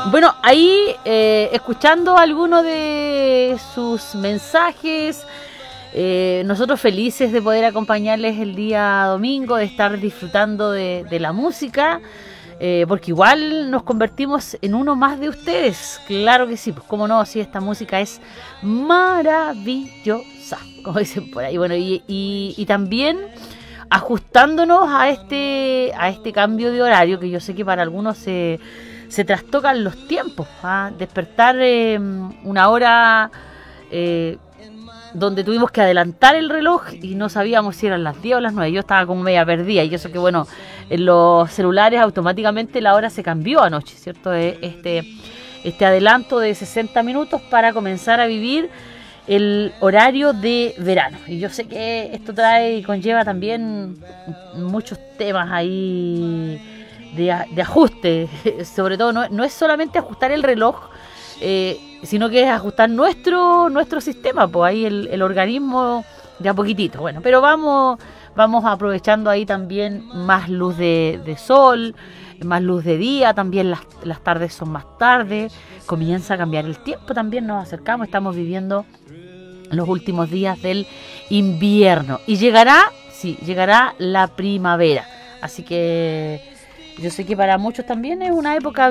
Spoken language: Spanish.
Bueno, ahí escuchando algunos de sus mensajes, nosotros felices de poder acompañarles el día domingo, de estar disfrutando de la música, porque igual nos convertimos en uno más de ustedes. Claro que sí, pues cómo no, si esta música es maravillosa, como dicen por ahí. Bueno, y también ajustándonos a este cambio de horario, que yo sé que para algunos se trastocan los tiempos, ¿ah? Despertar una hora donde tuvimos que adelantar el reloj y no sabíamos si eran las 10 o las 9. Yo estaba como media perdida, y eso que bueno, en los celulares automáticamente la hora se cambió anoche, ¿cierto? Este adelanto de 60 minutos para comenzar a vivir el horario de verano. Y yo sé que esto trae y conlleva también muchos temas ahí de ajuste. Sobre todo no es solamente ajustar el reloj, sino que es ajustar nuestro sistema, pues ahí el organismo de a poquitito. Bueno, pero vamos aprovechando ahí también más luz de sol, más luz de día, también las tardes son más tarde, comienza a cambiar el tiempo, también nos acercamos, estamos viviendo los últimos días del invierno y llegará la primavera, así que yo sé que para muchos también es una época